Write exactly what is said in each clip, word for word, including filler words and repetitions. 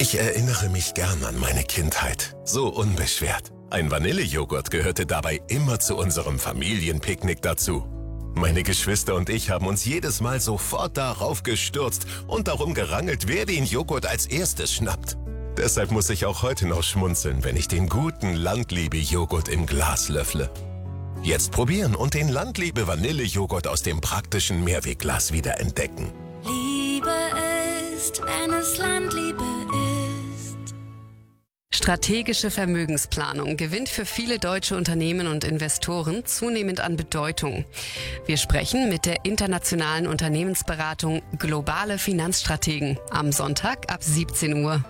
Ich erinnere mich gern an meine Kindheit. So unbeschwert. Ein Vanillejoghurt gehörte dabei immer zu unserem Familienpicknick dazu. Meine Geschwister und ich haben uns jedes Mal sofort darauf gestürzt und darum gerangelt, wer den Joghurt als erstes schnappt. Deshalb muss ich auch heute noch schmunzeln, wenn ich den guten Landliebe-Joghurt im Glas löffle. Jetzt probieren und den Landliebe-Vanillejoghurt aus dem praktischen Mehrwegglas wieder entdecken. Liebe ist, wenn es Landliebe ist. Strategische Vermögensplanung gewinnt für viele deutsche Unternehmen und Investoren zunehmend an Bedeutung. Wir sprechen mit der internationalen Unternehmensberatung Globale Finanzstrategen am Sonntag ab siebzehn Uhr.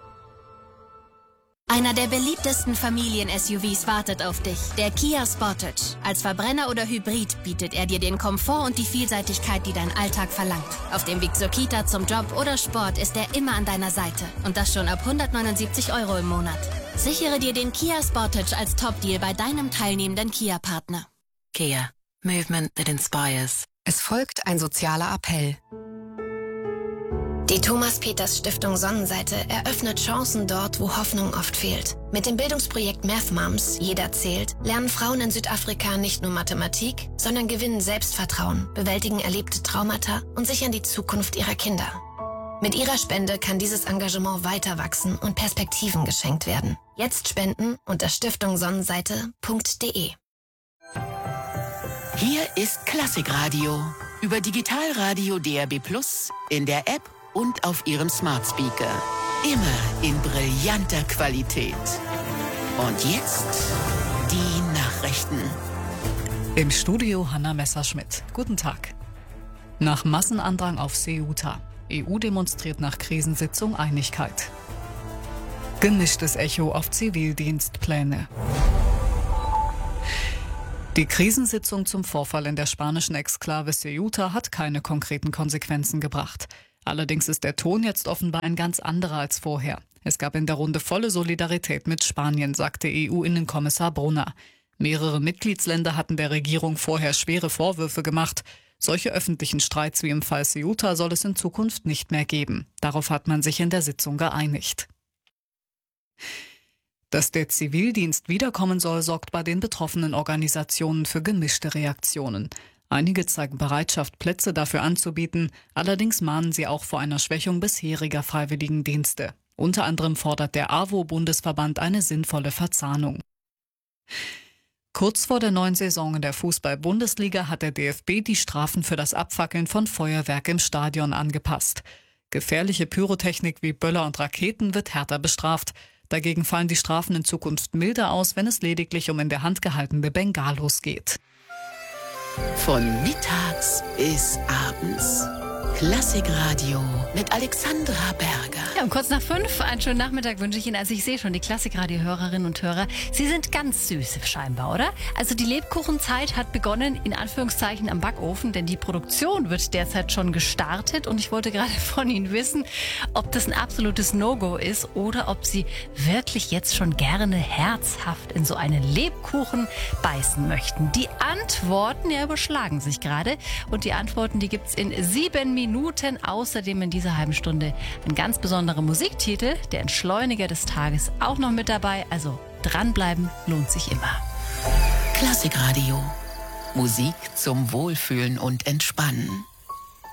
Einer der beliebtesten Familien-S U Vs wartet auf dich, der Kia Sportage. Als Verbrenner oder Hybrid bietet er dir den Komfort und die Vielseitigkeit, die dein Alltag verlangt. Auf dem Weg zur Kita, zum Job oder Sport ist er immer an deiner Seite. Und das schon ab hundertneunundsiebzig Euro im Monat. Sichere dir den Kia Sportage als Top-Deal bei deinem teilnehmenden Kia-Partner. Kia. Movement that inspires. Es folgt ein sozialer Appell. Die Thomas-Peters-Stiftung Sonnenseite eröffnet Chancen dort, wo Hoffnung oft fehlt. Mit dem Bildungsprojekt Math Moms, Jeder zählt, lernen Frauen in Südafrika nicht nur Mathematik, sondern gewinnen Selbstvertrauen, bewältigen erlebte Traumata und sichern die Zukunft ihrer Kinder. Mit ihrer Spende kann dieses Engagement weiter wachsen und Perspektiven geschenkt werden. Jetzt spenden unter stiftung sonnenseite punkt de. Hier ist Klassikradio. Über Digitalradio D A B Plus, in der App und auf Ihrem Smart Speaker. Immer in brillanter Qualität. Und jetzt die Nachrichten. Im Studio Hanna Messerschmidt. Guten Tag. Nach Massenandrang auf Ceuta. E U demonstriert nach Krisensitzung Einigkeit. Gemischtes Echo auf Zivildienstpläne. Die Krisensitzung zum Vorfall in der spanischen Exklave Ceuta hat keine konkreten Konsequenzen gebracht. Allerdings ist der Ton jetzt offenbar ein ganz anderer als vorher. Es gab in der Runde volle Solidarität mit Spanien, sagte E U-Innenkommissar Brunner. Mehrere Mitgliedsländer hatten der Regierung vorher schwere Vorwürfe gemacht. Solche öffentlichen Streits wie im Fall Ceuta soll es in Zukunft nicht mehr geben. Darauf hat man sich in der Sitzung geeinigt. Dass der Zivildienst wiederkommen soll, sorgt bei den betroffenen Organisationen für gemischte Reaktionen. Einige zeigen Bereitschaft, Plätze dafür anzubieten, allerdings mahnen sie auch vor einer Schwächung bisheriger Freiwilligendienste. Unter anderem fordert der A W O-Bundesverband eine sinnvolle Verzahnung. Kurz vor der neuen Saison in der Fußball-Bundesliga hat der D F B die Strafen für das Abfackeln von Feuerwerk im Stadion angepasst. Gefährliche Pyrotechnik wie Böller und Raketen wird härter bestraft. Dagegen fallen die Strafen in Zukunft milder aus, wenn es lediglich um in der Hand gehaltene Bengalos geht. Von mittags bis abends. Klassikradio mit Alexandra Berger. Ja, um kurz nach fünf, einen schönen Nachmittag wünsche ich Ihnen. Also ich sehe schon, die Klassikradio-Hörerinnen und Hörer, Sie sind ganz süß scheinbar, oder? Also die Lebkuchenzeit hat begonnen, in Anführungszeichen am Backofen, denn die Produktion wird derzeit schon gestartet und ich wollte gerade von Ihnen wissen, ob das ein absolutes No-Go ist oder ob Sie wirklich jetzt schon gerne herzhaft in so einen Lebkuchen beißen möchten. Die Antworten ja überschlagen sich gerade und die Antworten, die gibt's in sieben Minuten. Außerdem in dieser halben Stunde ein ganz besonderer Musiktitel, der Entschleuniger des Tages, auch noch mit dabei. Also dranbleiben lohnt sich immer. Klassikradio. Musik zum Wohlfühlen und Entspannen.